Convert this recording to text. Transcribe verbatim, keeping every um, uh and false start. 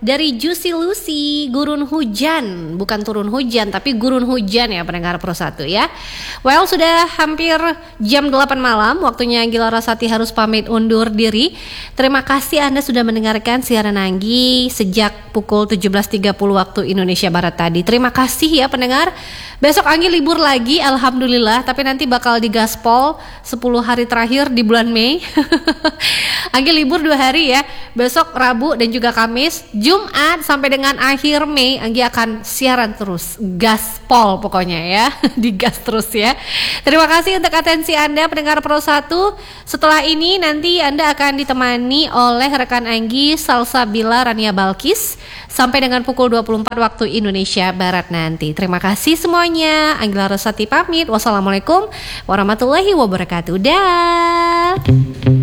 dari Juicy Lucy, gurun hujan, bukan turun hujan tapi gurun hujan ya pendengar Pro satu ya. Well, sudah hampir jam delapan malam, waktunya Anggi Larasati harus pamit undur diri. Terima kasih Anda sudah mendengarkan siaran Anggi sejak pukul tujuh belas tiga puluh waktu Indonesia Barat tadi. Terima kasih ya pendengar. Besok Anggi libur lagi, alhamdulillah, tapi nanti bakal digaspol sepuluh hari terakhir di bulan Mei. Anggi libur dua hari ya, besok Rabu dan juga Kamis. Jumat sampai dengan akhir Mei Anggi akan siaran terus, gaspol pokoknya ya. Digas terus ya. Terima kasih untuk atensi Anda pendengar Pro satu. Setelah ini nanti Anda akan ditemani oleh rekan Anggi Salsabila Rania Balkis sampai dengan pukul dua puluh empat waktu Indonesia Barat nanti. Terima kasih semuanya. Anggi Larasati pamit. Wassalamualaikum warahmatullahi wabarakatuh. Dah.